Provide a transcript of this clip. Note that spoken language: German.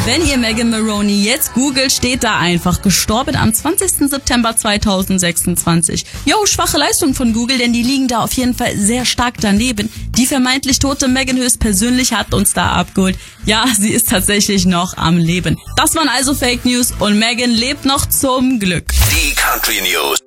Wenn ihr Megan Maroney jetzt googelt, steht da einfach gestorben am 20. September 2026. Jo, schwache Leistung von Google, denn die liegen da auf jeden Fall sehr stark daneben. Die vermeintlich tote Megan höchstpersönlich hat uns da abgeholt. Ja, sie ist tatsächlich noch am Leben. Das waren also Fake News und Megan lebt noch zum Glück. Die Country News.